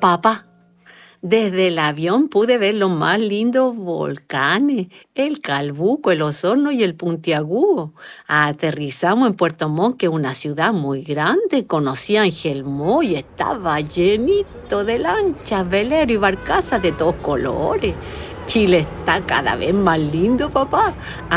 Papá, desde el avión pude ver los más lindos volcanes, el Calbuco, el Osorno y el Puntiagudo. Aterrizamos en Puerto Montt, que es una ciudad muy grande. Conocí a Angelmó y estaba llenito de lanchas, veleros y barcazas de todos colores. Chile está cada vez más lindo, papá.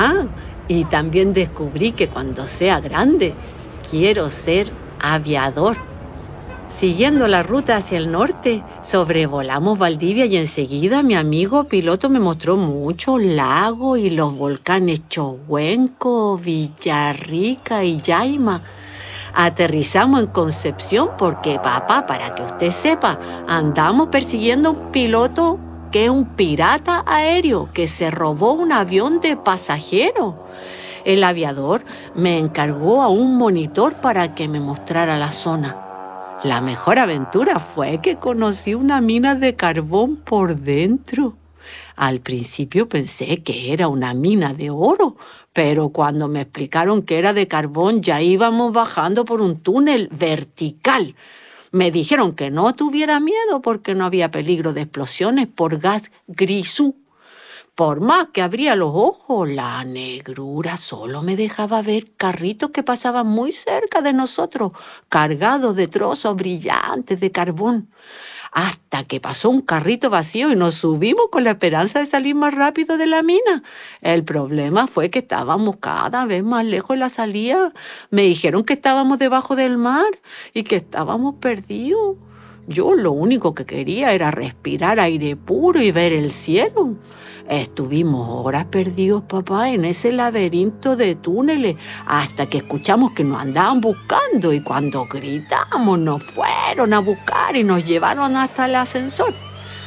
Y también descubrí que cuando sea grande quiero ser aviador. Siguiendo la ruta hacia el norte, sobrevolamos Valdivia y enseguida mi amigo piloto me mostró muchos lagos y los volcanes Chohuenco, Villarrica y Yaima. Aterrizamos en Concepción porque, papá, para que usted sepa, andamos persiguiendo a un piloto que es un pirata aéreo que se robó un avión de pasajeros. El aviador me encargó a un monitor para que me mostrara la zona. La mejor aventura fue que conocí una mina de carbón por dentro. Al principio pensé que era una mina de oro, pero cuando me explicaron que era de carbón ya íbamos bajando por un túnel vertical. Me dijeron que no tuviera miedo porque no había peligro de explosiones por gas grisú. Por más que abría los ojos, la negrura solo me dejaba ver carritos que pasaban muy cerca de nosotros, cargados de trozos brillantes de carbón. Hasta que pasó un carrito vacío y nos subimos con la esperanza de salir más rápido de la mina. El problema fue que estábamos cada vez más lejos de la salida. Me dijeron que estábamos debajo del mar y que estábamos perdidos. Yo lo único que quería era respirar aire puro y ver el cielo. Estuvimos horas perdidos, papá, en ese laberinto de túneles hasta que escuchamos que nos andaban buscando y cuando gritamos nos fueron a buscar y nos llevaron hasta el ascensor.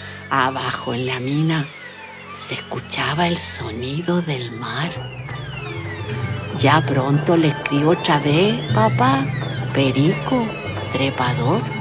Abajo en la mina se escuchaba el sonido del mar. Ya pronto le escribo otra vez, papá. Perico, trepador.